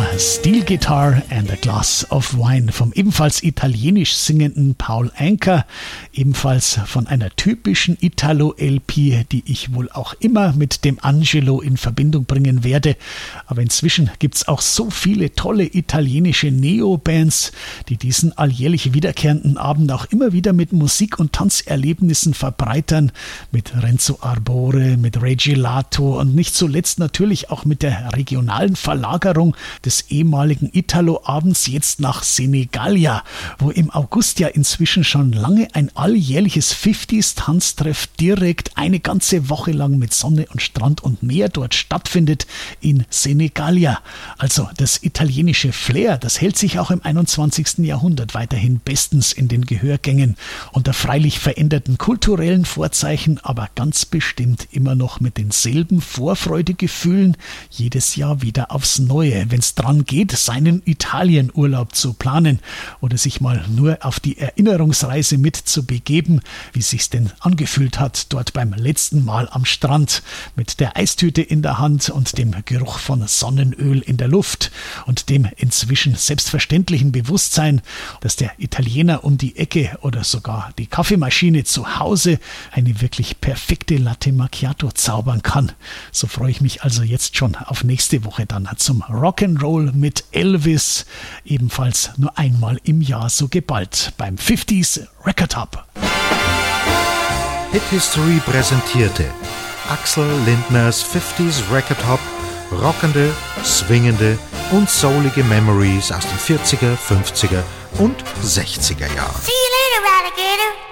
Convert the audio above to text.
Steel Guitar and a Glass of Wine vom ebenfalls italienisch singenden Paul Anka, ebenfalls von einer typischen Italo-LP, die ich wohl auch immer mit dem Angelo in Verbindung bringen werde. Aber inzwischen gibt's auch so viele tolle italienische Neo-Bands, die diesen alljährlich wiederkehrenden Abend auch immer wieder mit Musik- und Tanzerlebnissen verbreitern, mit Renzo Arbore, mit Ray Gelato und nicht zuletzt natürlich auch mit der regionalen Verlagerung des ehemaligen Italo-Abends jetzt nach Senigallia, wo im August ja inzwischen schon lange ein alljährliches 50s-Tanztreff direkt eine ganze Woche lang mit Sonne und Strand und Meer dort stattfindet in Senigallia. Also das italienische Flair, das hält sich auch im 21. Jahrhundert weiterhin bestens in den Gehörgängen, unter freilich veränderten kulturellen Vorzeichen, aber ganz bestimmt immer noch mit denselben Vorfreudegefühlen, jedes Jahr wieder aufs Neue, wenn es dran geht, seinen Italienurlaub zu planen oder sich mal nur auf die Erinnerungsreise mitzubegeben, wie sich's denn angefühlt hat dort beim letzten Mal am Strand mit der Eistüte in der Hand und dem Geruch von Sonnenöl in der Luft und dem inzwischen selbstverständlichen Bewusstsein, dass der Italiener um die Ecke oder sogar die Kaffeemaschine zu Hause eine wirklich perfekte Latte Macchiato zaubern kann. So freue ich mich also jetzt schon auf nächste Woche dann zum Rock'n'Roll mit Elvis, ebenfalls nur einmal im Jahr so geballt beim 50s Record Hub. Hit History präsentierte Axel Lindners 50s Record Hub, rockende, swingende und soulige Memories aus den 40er, 50er und 60er Jahren. See you later, Alligator.